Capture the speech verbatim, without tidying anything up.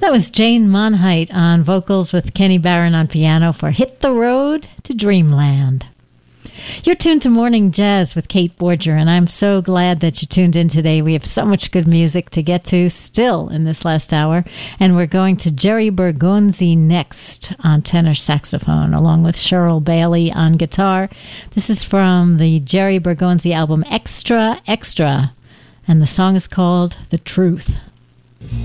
That was Jane Monheit on vocals with Kenny Barron on piano for Hit the Road to Dreamland. You're tuned to Morning Jazz with Kate Borger, and I'm so glad that you tuned in today. We have so much good music to get to still in this last hour, and we're going to Jerry Bergonzi next on tenor saxophone, along with Cheryl Bailey on guitar. This is from the Jerry Bergonzi album Extra Extra, and the song is called The Truth.